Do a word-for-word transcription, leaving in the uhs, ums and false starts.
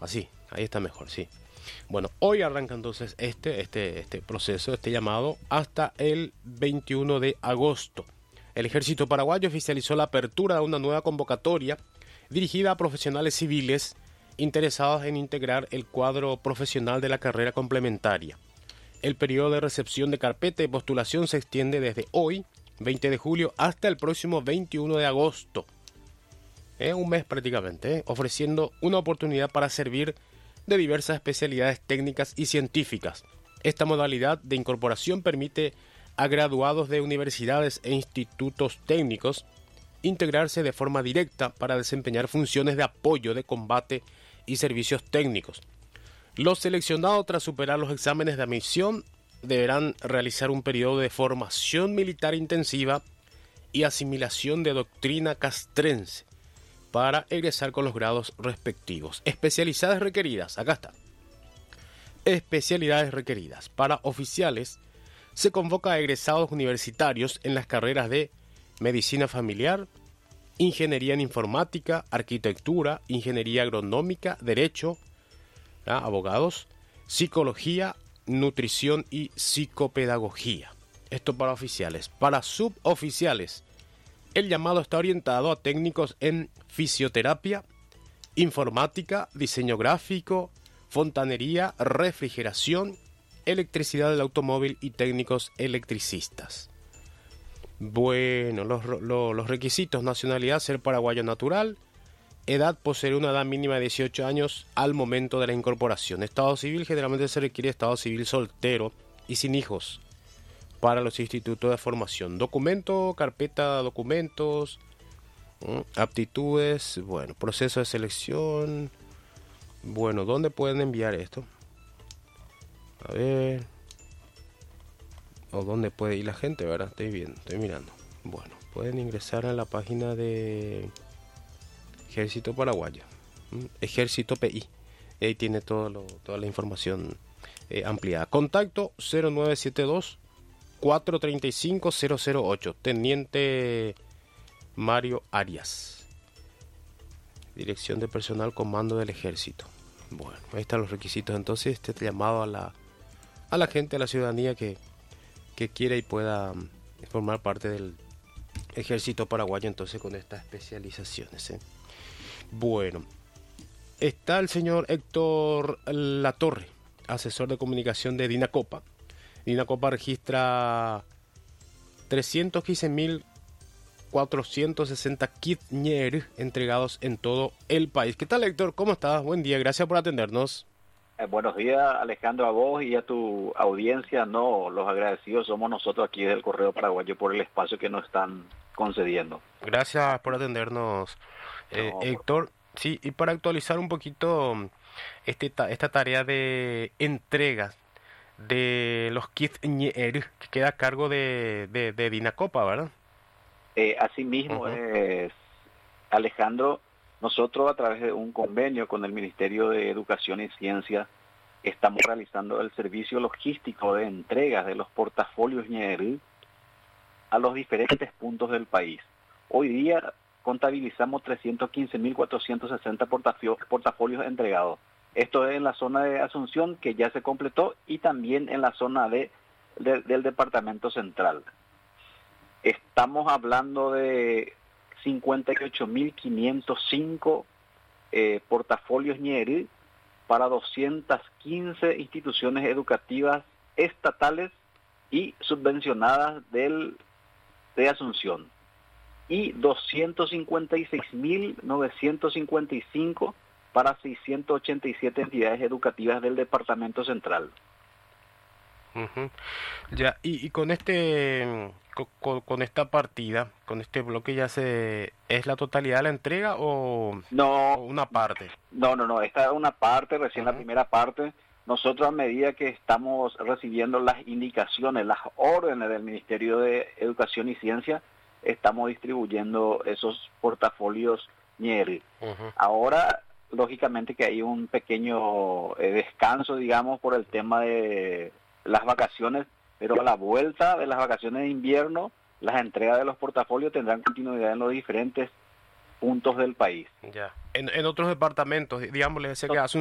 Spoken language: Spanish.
así, ahí está mejor, sí. Bueno, hoy arranca entonces este, este, este proceso, este llamado, hasta el veintiuno de agosto. El Ejército Paraguayo oficializó la apertura de una nueva convocatoria dirigida a profesionales civiles interesados en integrar el cuadro profesional de la carrera complementaria. El periodo de recepción de carpeta de postulación se extiende desde hoy, veinte de julio, hasta el próximo veintiuno de agosto. Eh, un mes prácticamente, eh, ofreciendo una oportunidad para servir de diversas especialidades técnicas y científicas. Esta modalidad de incorporación permite a graduados de universidades e institutos técnicos integrarse de forma directa para desempeñar funciones de apoyo, de combate y servicios técnicos. Los seleccionados, tras superar los exámenes de admisión, deberán realizar un periodo de formación militar intensiva y asimilación de doctrina castrense para egresar con los grados respectivos. Especialidades requeridas, acá está. Especialidades requeridas. Para oficiales, se convoca a egresados universitarios en las carreras de medicina familiar, ingeniería en informática, arquitectura, ingeniería agronómica, derecho, ¿ah? abogados, psicología, nutrición y psicopedagogía. Esto para oficiales. Para suboficiales, el llamado está orientado a técnicos en fisioterapia, informática, diseño gráfico, fontanería, refrigeración, electricidad del automóvil y técnicos electricistas. Bueno, los, los, los requisitos: nacionalidad, ser paraguayo natural, edad, poseer una edad mínima de dieciocho años al momento de la incorporación. Estado civil, generalmente se requiere estado civil soltero y sin hijos para los institutos de formación. Documento, carpeta, documentos, aptitudes, bueno, proceso de selección. Bueno, ¿dónde pueden enviar esto? A ver. O dónde puede ir la gente, ¿verdad? Estoy viendo, estoy mirando. Bueno, pueden ingresar a la página de Ejército Paraguayo. ¿Mm? Ejército P I. Ahí tiene todo lo, toda la información eh, ampliada. Contacto cero nueve siete dos, cuatro tres cinco, cero cero ocho. Teniente Mario Arias. Dirección de personal, comando del ejército. Bueno, ahí están los requisitos. Entonces, este llamado a la, a la gente, a la ciudadanía que, que quiera y pueda formar parte del Ejército Paraguayo, entonces con estas especializaciones. ¿eh? Bueno, está el señor Héctor Latorre, asesor de comunicación de Dinacopa. Dinacopa registra trescientos quince mil cuatrocientos sesenta kits Ñer entregados en todo el país. ¿Qué tal, Héctor? ¿Cómo estás? Buen día, gracias por atendernos. Eh, buenos días, Alejandro, a vos y a tu audiencia. No, los agradecidos somos nosotros aquí del Correo Paraguayo por el espacio que nos están concediendo. Gracias por atendernos, eh, no, Héctor. Por... Sí, y para actualizar un poquito este, esta tarea de entregas de los kits Ñer, que queda a cargo de, de, de Dinacopa, ¿verdad? Eh, asimismo, uh-huh. es, Alejandro, nosotros a través de un convenio con el Ministerio de Educación y Ciencia estamos realizando el servicio logístico de entregas de los portafolios Ñer a los diferentes puntos del país. Hoy día contabilizamos trescientos quince mil cuatrocientos sesenta portafolios entregados. Esto es en la zona de Asunción, que ya se completó, y también en la zona de, de del Departamento Central. Estamos hablando de cincuenta y ocho mil quinientos cinco eh, portafolios Ñer para doscientas quince instituciones educativas estatales y subvencionadas del, de Asunción, y doscientos cincuenta y seis mil novecientos cincuenta y cinco para seiscientas ochenta y siete entidades educativas del Departamento Central. Uh-huh. Ya, y, y con este con, con esta partida, con este bloque, ya se ¿es la totalidad de la entrega o, no, o una parte? No, no, no, esta es una parte, recién uh-huh. la primera parte. Nosotros, a medida que estamos recibiendo las indicaciones, las órdenes del Ministerio de Educación y Ciencia, estamos distribuyendo esos portafolios Ñer. Uh-huh. Ahora, lógicamente que hay un pequeño eh, descanso, digamos, por el tema de las vacaciones, pero a la vuelta de las vacaciones de invierno, las entregas de los portafolios tendrán continuidad en los diferentes puntos del país. Ya. En, en otros departamentos, digamos, ese que hace